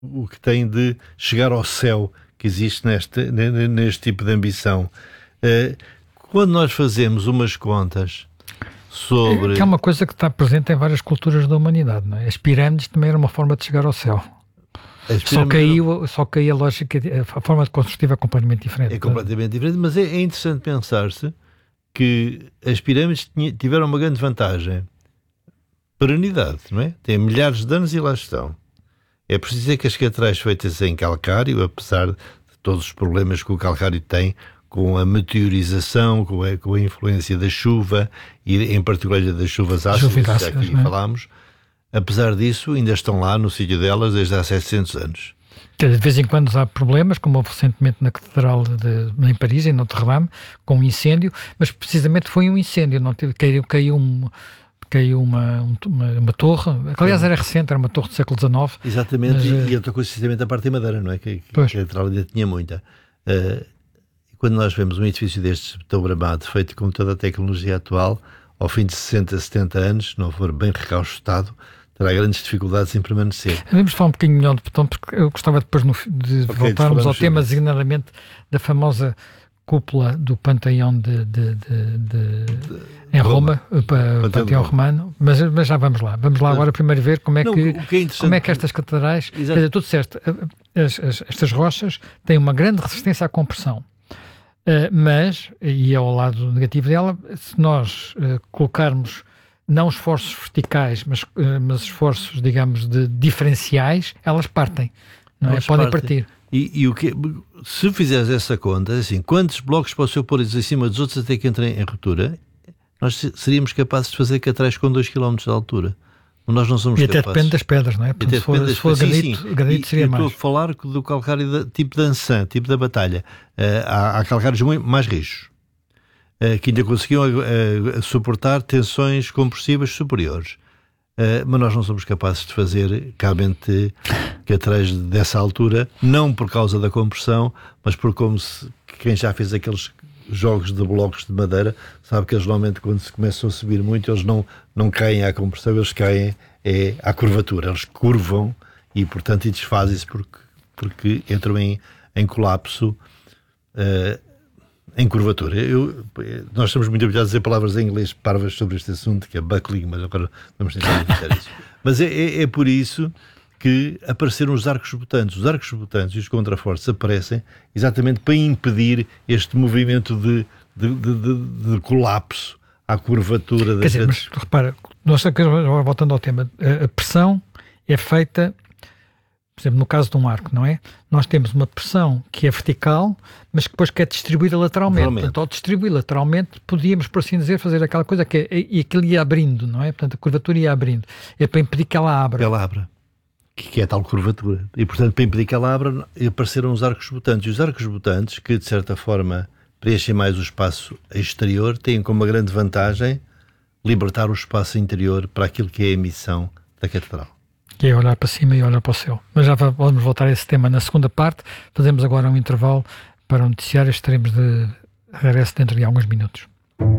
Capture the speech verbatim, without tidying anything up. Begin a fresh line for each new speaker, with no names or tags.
o que tem de chegar ao céu que existe neste, neste tipo de ambição. Quando nós fazemos umas contas sobre...
É, que é uma coisa que está presente em várias culturas da humanidade, não é? As pirâmides também era uma forma de chegar ao céu. Pirâmides... Só, que aí, só que aí a lógica, a forma de construtiva é completamente diferente.
É completamente diferente, mas é, é interessante pensar-se que as pirâmides tiveram uma grande vantagem. Perenidade, não é? Tem milhares de anos e lá estão. É preciso dizer que as catedrais feitas em calcário, apesar de todos os problemas que o calcário tem com a meteorização, com a, com a influência da chuva, e em particular das chuvas ácidas, que aqui é? falámos, apesar disso, ainda estão lá no sítio delas desde há setecentos anos.
De vez em quando há problemas, como houve recentemente na Catedral de, em Paris, em Notre-Dame, com um incêndio, mas precisamente foi um incêndio, não teve, caiu, caiu um... caiu uma, uma, uma torre, que aliás era recente, era uma torre do século dezenove.
Exatamente, mas, e, e outra coisa, precisamente a parte de madeira, não é? Que, que a catedral ainda tinha muita. Uh, quando nós vemos um edifício destes tão bramado, feito com toda a tecnologia atual, ao fim de sessenta, setenta anos, não for bem recaustado, terá grandes dificuldades em permanecer.
Vamos falar um bocadinho melhor de botão, porque eu gostava depois no, de okay, voltarmos ao tema, designadamente da famosa cúpula do Panteão de, de, de, de, de em Roma, Roma para o Panteão Romano, mas, mas já vamos lá. Vamos lá mas, agora primeiro ver como é, não, que, que é como é que estas catedrais... Quer dizer, tudo certo, as, as, estas rochas têm uma grande resistência à compressão, uh, mas, e é ao lado negativo dela, se nós uh, colocarmos não esforços verticais, mas, uh, mas esforços, digamos, de diferenciais, elas partem, não é? Podem partir.
E, e o que, se fizeres essa conta, assim, quantos blocos posso eu pôr em cima dos outros até que entrem em ruptura, nós seríamos capazes de fazer catedrais com dois quilómetros de altura. Nós não somos
e até
capazes.
Depende das pedras, não é? Porque se for, se for granito, sim. granito seria
e,
mais.
Estou a falar do calcário da, tipo de Ançã, tipo da Batalha. Uh, há, há calcários mais rijos, uh, que ainda conseguiam uh, uh, suportar tensões compressivas superiores. Uh, mas nós não somos capazes de fazer cabente catedrais dessa altura, não por causa da compressão, mas por como se, quem já fez aqueles jogos de blocos de madeira sabe que eles normalmente, quando se começam a subir muito, eles não, não caem à compressão, eles caem é, à curvatura, eles curvam e portanto e desfazem-se porque, porque entram em, em colapso, uh, em curvatura. Eu, nós estamos muito habituados a dizer palavras em inglês parvas sobre este assunto, que é buckling, mas agora vamos tentar evitar isso. Mas é, é, é por isso que apareceram os arcos botantes. Os arcos botantes e os contrafortes aparecem exatamente para impedir este movimento de, de, de, de, de colapso à curvatura.
Quer dizer, mas repara, nós agora voltando ao tema, a pressão é feita, por exemplo, no caso de um arco, não é? Nós temos uma pressão que é vertical, mas que depois que é distribuída lateralmente. Realmente. Portanto, ao distribuir lateralmente, podíamos, por assim dizer, fazer aquela coisa que é, e aquilo ia abrindo, não é? Portanto, a curvatura ia abrindo. É para impedir que ela abra.
Que ela abra. Que é a tal curvatura. E, portanto, para impedir que ela abra, apareceram os arcos botantes. E os arcos botantes, que de certa forma preenchem mais o espaço exterior, têm como uma grande vantagem libertar o espaço interior para aquilo que é a emissão da catedral.
Que é olhar para cima e olhar para o céu. Mas já vamos voltar a esse tema na segunda parte. Fazemos agora um intervalo para o noticiário. Estaremos de regresso dentro de alguns minutos.